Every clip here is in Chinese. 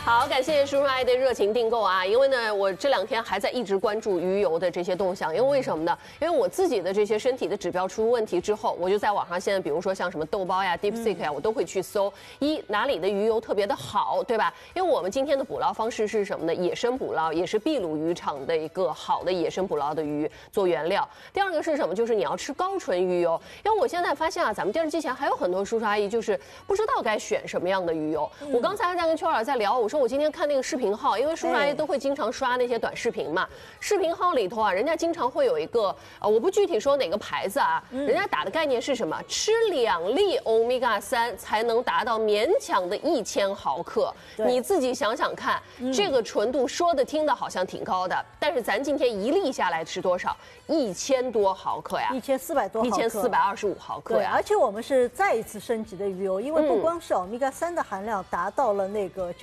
好，感谢叔叔阿姨的热情订购啊！因为呢，我这2天还在一直关注鱼油的这些动向，因为为什么呢？因为我自己的这些身体的指标出问题之后，我就在网上现在，比如说像什么豆包呀、DeepSeek 呀，我都会去搜哪里的鱼油特别的好，对吧？因为我们今天的捕捞方式是什么呢？野生捕捞，也是秘鲁渔场的一个好的野生捕捞的鱼做原料。第二个是什么？就是你要吃高纯鱼油，因为我现在发现啊，咱们电视机前还有很多叔叔阿姨就是不知道该选什么样的鱼油。我刚才还在跟邱老师在聊，我说我今天看那个视频号，因为叔叔阿姨都会经常刷那些短视频嘛，视频号里头啊，人家经常会有一个我不具体说哪个牌子啊，人家打的概念是什么？吃2粒欧米伽3才能达到勉强的1000毫克。你自己想想看，这个纯度说的听的好像挺高的，但是咱今天1粒下来吃多少？1000多毫克呀 ，1400多毫克 ，1425毫克呀。 对，而且我们是再一次升级的鱼油，因为不光是欧米伽3的含量达到了那个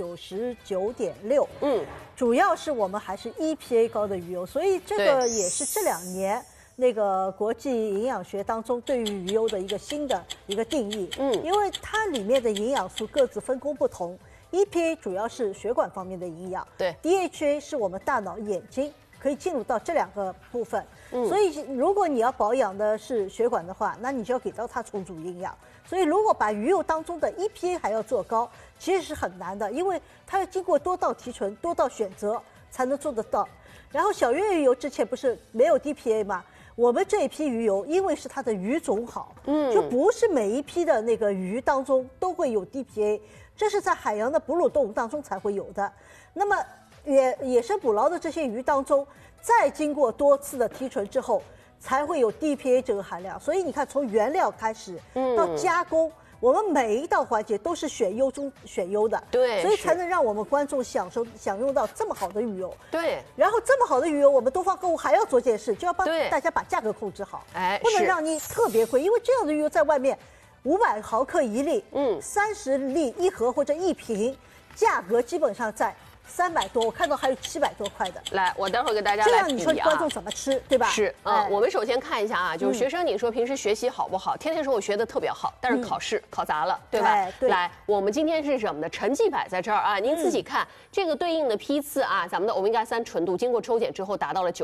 99.6，主要是我们还是 EPA 高的鱼油，所以这个也是这2年那个国际营养学当中对于鱼油的一个新的一个定义。因为它里面的营养素各自分工不同 ，EPA 主要是血管方面的营养，对 ，DHA 是我们大脑、眼睛可以进入到这2个部分。所以如果你要保养的是血管的话，那你就要给到它充足营养。所以如果把鱼油当中的 EPA 还要做高，其实是很难的，因为它要经过多道提纯、多道选择才能做得到。然后小渊鱼油之前不是没有 DPA 吗？我们这一批鱼油，因为是它的鱼种好，就不是每一批的那个鱼当中都会有 DPA， 这是在海洋的哺乳动物当中才会有的。那么野生捕捞的这些鱼当中，再经过多次的提纯之后，才会有 DPA 这个含量。所以你看，从原料开始到加工，我们每一道环节都是选优中选优的，对，所以才能让我们观众享用到这么好的鱼油。对，然后这么好的鱼油，我们东方购物还要做件事，就要帮大家把价格控制好，不能让你特别贵，因为这样的鱼油在外面500毫克1粒，30粒1盒或者1瓶，价格基本上在300多，我看到还有700多块的。来，我待会儿给大家来比啊。这样你说观众怎么吃，对吧？是我们首先看一下啊，就是学生，你说平时学习好不好？天天说我学的特别好，但是考试考砸了，对吧？来，我们今天是什么呢？成绩摆在这儿啊，您自己看这个对应的批次啊，咱们的欧米伽3纯度经过抽检之后达到了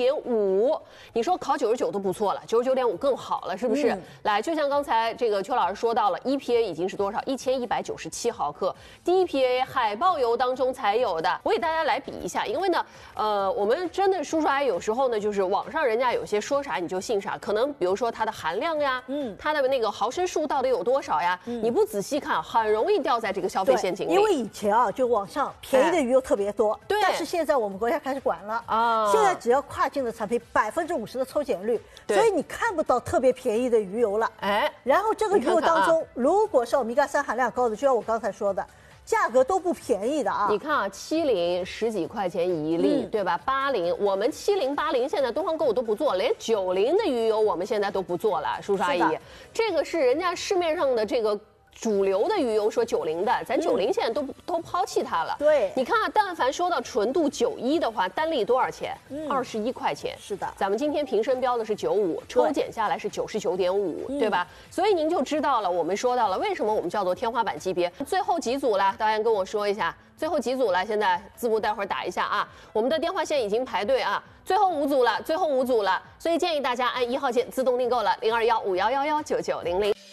99.5，你说考99都不错了，99.5更好了，是不是？来，就像刚才这个邱老师说到了 ，EPA 已经是多少？1197毫克 ，DPA 海豹油当中才有。我给大家来比一下，因为呢，我们真的叔叔阿姨有时候呢，就是网上人家有些说啥你就信啥，可能比如说它的含量呀，它的那个毫升数到底有多少呀，你不仔细看，很容易掉在这个消费陷阱里。因为以前啊，就网上便宜的鱼油特别多，对，但是现在我们国家开始管了啊，现在只要跨境的产品50%的抽检率，所以你看不到特别便宜的鱼油了。然后这个鱼油当中，如果是欧米伽3含量高的，就像我刚才说的。价格都不便宜的啊！你看啊，70十几块钱1粒，对吧？80，我们70、80现在东方购物都不做，连90的鱼油我们现在都不做了，叔叔阿姨，这个是人家市面上的这个。主流的鱼油说90的，咱90现在都抛弃它了。对，你看啊，但凡说到纯度91的话，单粒多少钱？21块钱。是的，咱们今天瓶身标的是95，抽检下来是99.5，对吧？所以您就知道了，我们说到了为什么我们叫做天花板级别。最后几组了，导演跟我说一下，最后几组了，现在字幕待会儿打一下啊。我们的电话线已经排队啊，最后5组了，所以建议大家按1号键自动订购了，0215111990。